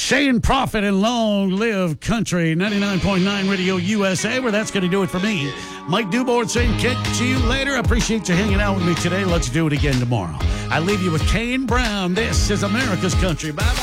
Shane Prophet and Long Live Country, 99.9 Radio USA, where that's going to do it for me. Mike Dubord saying catch you later. I appreciate you hanging out with me today. Let's do it again tomorrow. I leave you with Kane Brown. This is America's Country. Bye-bye.